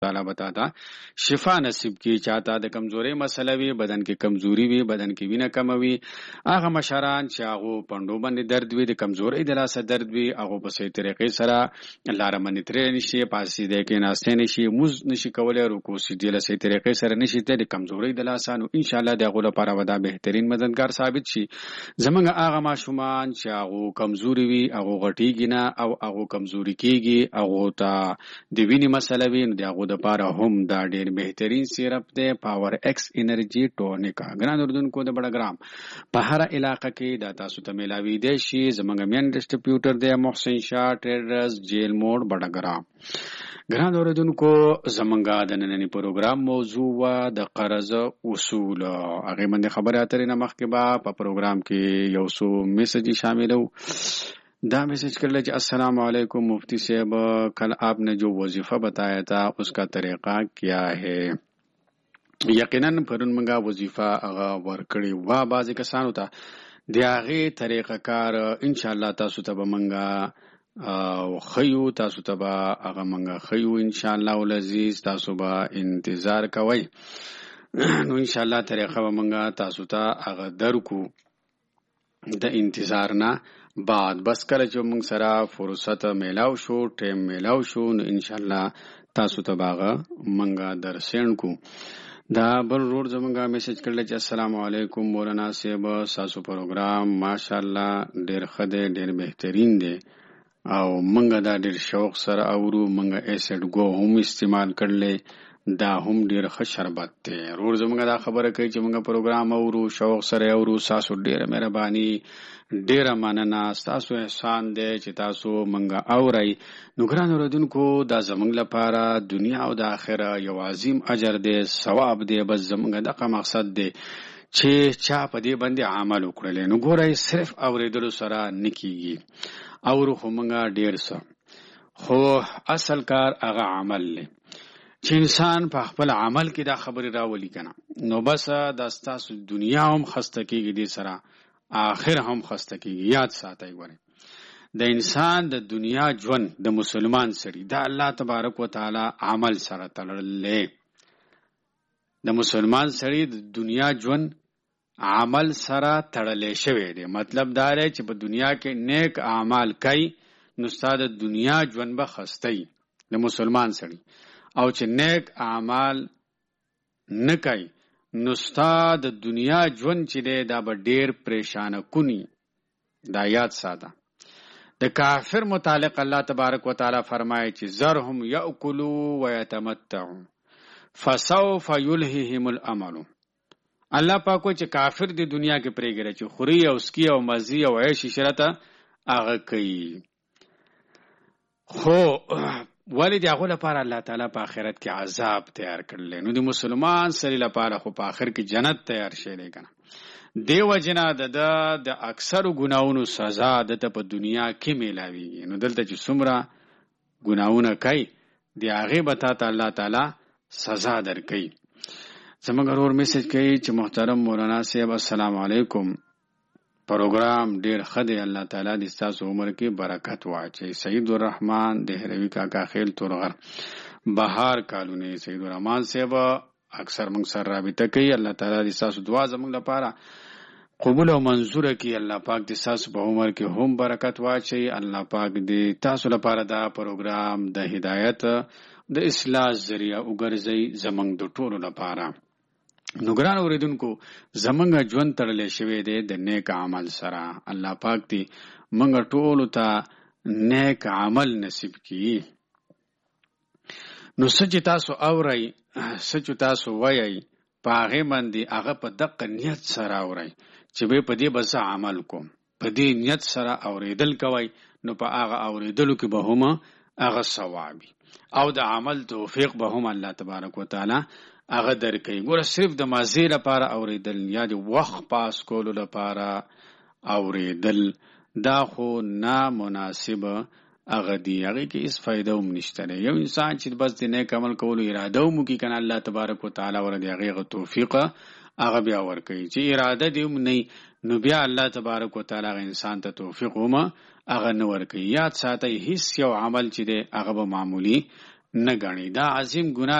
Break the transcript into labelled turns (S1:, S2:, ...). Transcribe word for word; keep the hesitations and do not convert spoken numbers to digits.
S1: تعالی بتا تا شفا نصیب کی چاته د کمزوري مسله وي بدن کې کمزوري وي بدن کې وینه کم وي هغه مشران چې هغه پندو باندې درد وي د کمزوري د لاسه درد وي هغه په صحیح طریقې سره لار باندې ترې نشي پاسې د کې ناشته نشي موز نشي کولای رکوع سجده له صحیح طریقې سره نشي ته د کمزوري د لاسه نو ان شاء الله دغه لپاره ودا بهترین مددگار ثابت شي زمونږ هغه ماشومان چې هغه کمزوري وي هغه غټیږي نه او هغه کمزوري کیږي هغه ته د وینې مسله وي نو دغه د لپاره هم دا ډیر بهترین سیرپ دی پاور ایکس انرژي ټونیکا ګران اردوونکو د بډګرام په هر علاقه کې دا تاسو ته ملاوي دی شي زمونږ مین ډسټریبیوټر دی محسن شاه ټریډرز جیل موډ بډګرام ګران اردوونکو زمونږ د نننی پروګرام موضوع وا د قرض اصول هغه باندې خبره اترې نه مخکې به په پروګرام کې یو څو میسج شاملو دا میسج کر لے السلام علیکم مفتی صاحب کل آپ نے جو وظیفہ بتایا تھا اس کا طریقہ کیا ہے یقیناً پرون منگا وظیفہ اغا ورکڑی وا بازی کسانو تا دیاغی طریقہ کار انشاءاللہ تاسو تبا منگا خیو تاسو تبا اغا منگا خیو انشاءاللہ والعزیز تاسو با انتظار کوئی نو انشاءاللہ طریقہ با منگا تاسو تا اغا درکو دا انتظارنا بعد بس کله چې موږ سره فرصت میلاو شو ټیم میلاو شو نو ان شاء الله تاسو ته باغه منګه درسین کو دا بل روډ زمونږه میسج کړل چې السلام علیکم مولانا صاحب تاسو پروګرام ماشاءالله ډیر خده ډیر بهترین دی او منګه دا ډیر شوق سره اورو منګه ایسډ گو هم استعمال کړل دا هم ډیر ښه شربت دی روډ زمونږه دا خبره کوي چې منګه پروګرام اورو شوق سره اورو تاسو ډیر مهرباني ډیر مننه تاسو احسان دی چې تاسو منګه اوري نو ګران اوردونکو دا زمونږ لپاره دنیا او د آخرت یو عظیم اجر دی ثواب دی بس زمونږ دغه مقصد دی چې چا په دې باندې عمل وکړل نو ګورئ صرف اوریدلو سره نکیږي اورو خو منګه ډیر څه خو اصل کار هغه عمل دی چې انسان په خپل عمل کې دا خبرې راولي کنه نو بس دا ستاسو دنیا هم خسته کېږي دې سره آخر هم خسته کېږي یاد ساتئ ګورئ د انسان د دنیا ژوند د مسلمان سړي دا الله تبارک وتعالی عمل سره تړلی د مسلمان سړي د دنیا ژوند عمل سره تړلی شوی دی مطلب دا دی چې په دنیا کې نیک اعمال کوي نو ستا د دنیا ژوند به خسته وي د مسلمان سړي او چې نیک اعمال نه کوي نو ستا د دنیا ژوند چې دی دا به ډیر پریشانه کونی دا یاد ساته د کافر متعلق الله تبارک وتعالی فرمایي چې ذرهم یاکلوا ویتمتعوا فسوف یلههم الامل الله پاک چې کافر د دنیا کې پریګره چې خوري او اسکی او مزي او عيش شرته هغه کوي خو ولی دی هغه لپاره الله تعالی په آخرت کې عذاب تیار کړل نو د مسلمان سړي لپاره خو په آخر کې جنت تیار شي کنه دیو جنا د د اکثر ګناونو سزا د په دنیا کې میلاوي نو دلته چې څومره ګناونه کوي دی هغه به ته الله تعالی سزا درکړي زموږ ورور میسج کوي چې محترم مولانا صاحب السلام علیکم پروګرام ډیر خدای الله تعالی د تاسو عمر کې برکت واچي سید الرحمن دهروی کاکا خیل تورغر بهار کالونی سید الرحمن صاحب اکثر موږ سره رابطه کوي الله تعالی د تاسو دعا زموږ لپاره قبول او منظور کړي الله پاک د تاسو په عمر کې هم برکت واچي الله پاک د تاسو لپاره دا پروګرام د هدایت د اصلاح ذریعہ وګرځي زموږ د ټولو لپاره نو ګران اوریدونکو زمونږ ژوند تړلی شوی دی د نیک عمل سره الله پاک دی مونږ ټولو ته نیک عمل نصیب کړي نو څه چې تاسو اورئ څه چې تاسو وایئ په هغې باندې هغه په دقه نیت سره اورئ چې به په دې به زه عمل کوم په دې نیت سره اورېدل کوئ نو په هغه اورېدلو کې به هم هغه ثوابي او د عمل توفیق به هم الله تبارک وتعالی هغه درکوي ګوره صرف د مازې لپاره اورېدل یا د وخت پاس کولو لپاره اورېدل دا خو نامناسبه هغه دی هغه کې هیڅ فایده هم نشته دی یو انسان چې بس د نیک عمل کولو اراده هم وکړي کنه الله تبارک وتعالی ور د هغه توفیق هغه بیا ورکوي چې اراده دی هم نه نو بیا الله تبارک وتعالی هغه انسان ته توفیق هم هغه نه ورکوي یاد ساتئ هیڅ یو عمل چې دی هغه به معمولی نه ګڼي. دا عظیم ګناه